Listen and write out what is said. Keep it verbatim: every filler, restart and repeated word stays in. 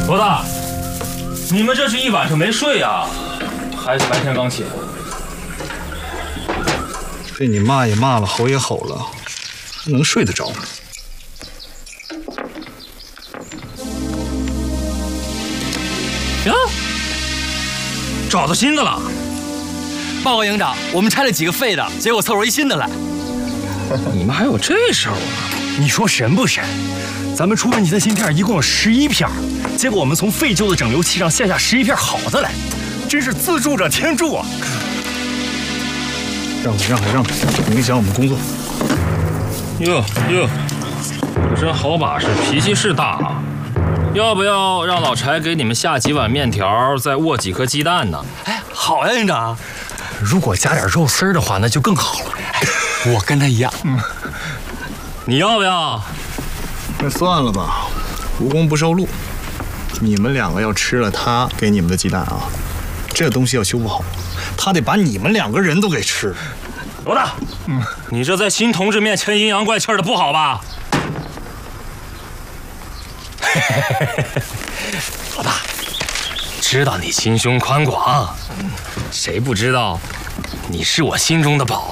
老大，你们这是一晚上没睡呀？孩子白天刚起来。 被你骂也骂了，吼也吼了，还能睡得着吗？ 呀，找到新的了。 报告营长，我们拆了几个废的，结果凑出一新的来。 你们还有这手啊？ 你说神不神？咱们出问题的芯片一共有十一片，结果我们从废旧的整流器上下下十一片好的来，真是自助者天助啊！ 让开让开让开，影响我们工作。 哟哟，我这好把式，脾气是大啊！要不要让老柴给你们下几碗面条，再握几颗鸡蛋呢？ 哎，好呀，营长。 如果加点肉丝儿的话，那就更好了。 我跟他一样。 嗯， 你要不要？ 那算了吧，无功不受禄。你们两个要吃了他给你们的鸡蛋啊，这东西要修不好，他得把你们两个人都给吃了。 老大，嗯，你这在新同志面前阴阳怪气的不好吧？老大，知道你心胸宽广，谁不知道你是我心中的宝？